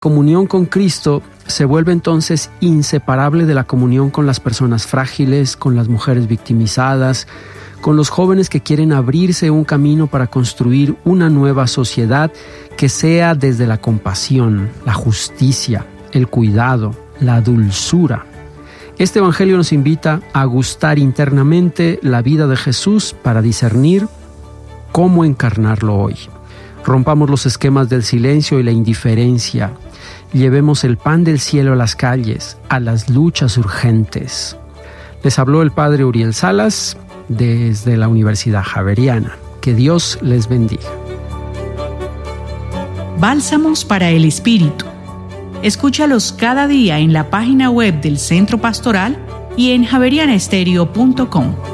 Comunión con Cristo se vuelve entonces inseparable de la comunión con las personas frágiles, con las mujeres victimizadas, con los jóvenes que quieren abrirse un camino para construir una nueva sociedad que sea desde la compasión, la justicia, el cuidado, la dulzura. Este evangelio nos invita a gustar internamente la vida de Jesús para discernir cómo encarnarlo hoy. Rompamos los esquemas del silencio y la indiferencia. Llevemos el pan del cielo a las calles, a las luchas urgentes. Les habló el padre Uriel Salas desde la Universidad Javeriana. Que Dios les bendiga. Bálsamos para el Espíritu. Escúchalos cada día en la página web del Centro Pastoral y en javerianestereo.com.